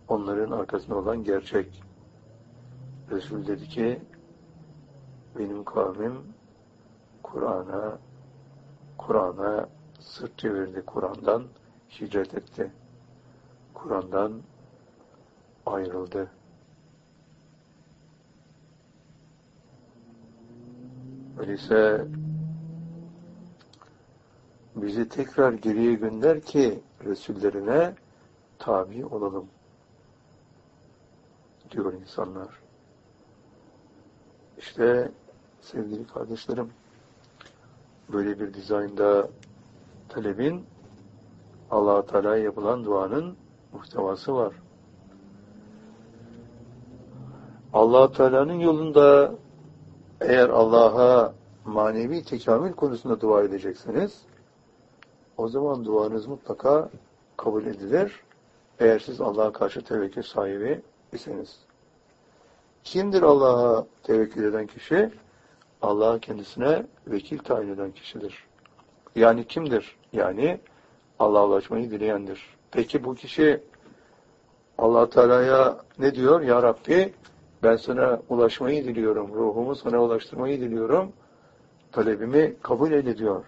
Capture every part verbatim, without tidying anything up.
onların arkasında olan gerçek. Resul dedi ki, benim kavmim Kur'an'a Kur'an'a sırt çevirdi, Kur'an'dan hicret etti. Kur'an'dan ayrıldı. Öyleyse bizi tekrar geriye gönder ki Resullerine tabi olalım diyor insanlar. İşte sevgili kardeşlerim, böyle bir dizaynda talebin Allah-u Teala'ya yapılan duanın muhtevası var. Allah-u Teala'nın yolunda eğer Allah'a manevi tekamül konusunda dua edecekseniz, o zaman duanız mutlaka kabul edilir. Eğer siz Allah'a karşı tevekkül sahibi iseniz. Kimdir Allah'a tevekkül eden kişi? Allah kendisine vekil tayin eden kişidir. Yani kimdir? Yani Allah'a ulaşmayı dileyendir. Peki bu kişi Allah Teala'ya ne diyor? Ya Rabbi, ben sana ulaşmayı diliyorum. Ruhumu sana ulaştırmayı diliyorum. Talebimi kabul eyle diyor.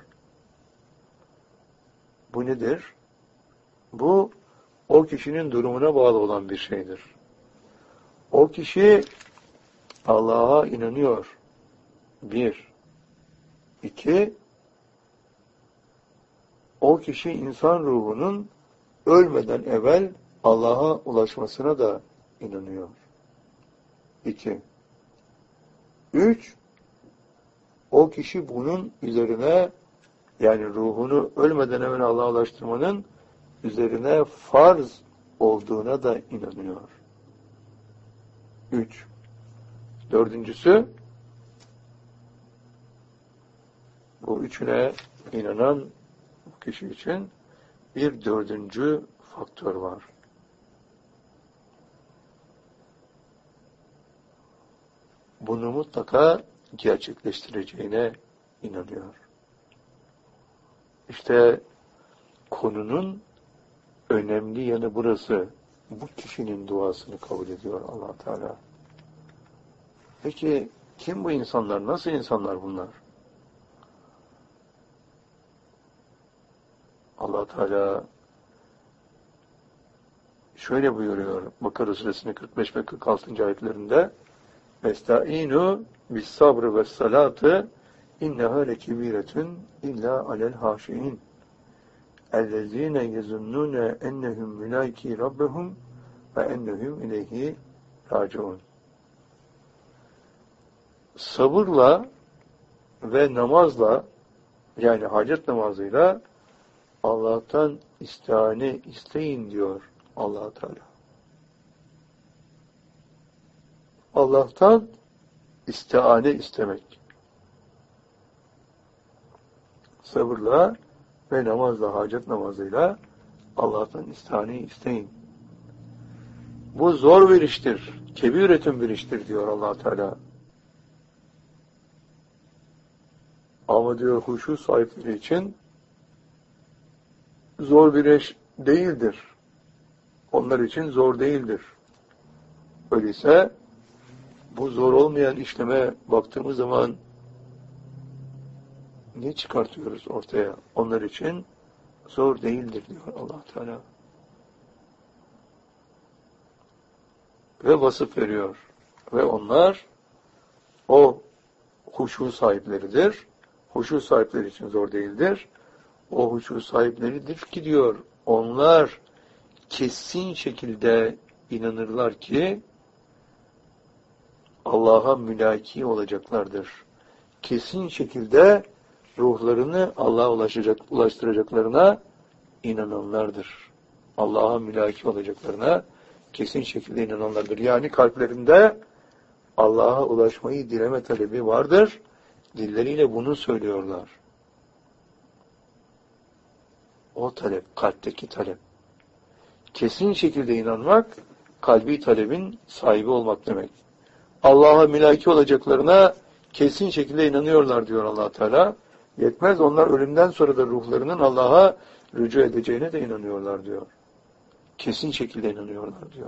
Bu nedir? Bu o kişinin durumuna bağlı olan bir şeydir. O kişi Allah'a inanıyor. Bir. İki. O kişi insan ruhunun ölmeden evvel Allah'a ulaşmasına da inanıyor. İki. Üç. O kişi bunun üzerine, yani ruhunu ölmeden evvel Allah'a ulaştırmanın üzerine farz olduğuna da inanıyor. Üç. Dördüncüsü, bu üçüne inanan kişi için bir dördüncü faktör var. Bunu mutlaka gerçekleştireceğine inanıyor. İşte konunun önemli yanı burası. Bu kişinin duasını kabul ediyor Allah Teala. Peki kim bu insanlar? Nasıl insanlar bunlar? Allah Teala şöyle buyuruyor Bakara Suresinin kırk beş ve kırk altıncı ayetlerinde: "Esta'inu bis sabrı ve salatı inneha lekebiretun illa alel haşiin ellezine yezunnune ennehum mülaki rabbehum ve ennehum ileyhi raciun." Sabırla ve namazla, yani hacet namazıyla Allah'tan istihane isteyin diyor Allah Teala. Allah'tan istihane istemek. Sabırla ve namazla, hacet namazıyla Allah'tan istihane isteyin. Bu zor bir iştir. Kebiretün bir iştir diyor Allah Teala. Ama diyor huşu sahipleri için zor bir iş değildir. Onlar için zor değildir. Öyleyse bu zor olmayan işleme baktığımız zaman ne çıkartıyoruz ortaya? Onlar için zor değildir diyor Allah Teala. Ve vasıf veriyor. Ve onlar o huşu sahipleridir. Huşu sahipleri için zor değildir. O huşu sahipleridir ki diyor, onlar kesin şekilde inanırlar ki Allah'a mülaki olacaklardır. Kesin şekilde ruhlarını Allah'a ulaşacak, ulaştıracaklarına inananlardır. Allah'a mülaki olacaklarına kesin şekilde inananlardır. Yani kalplerinde Allah'a ulaşmayı dileme talebi vardır. Dilleriyle bunu söylüyorlar. O talep, kalpteki talep. Kesin şekilde inanmak, kalbi talebin sahibi olmak demek. Allah'a mülaki olacaklarına kesin şekilde inanıyorlar diyor Allah Teala. Yetmez, onlar ölümden sonra da ruhlarının Allah'a rücu edeceğine de inanıyorlar diyor. Kesin şekilde inanıyorlar diyor.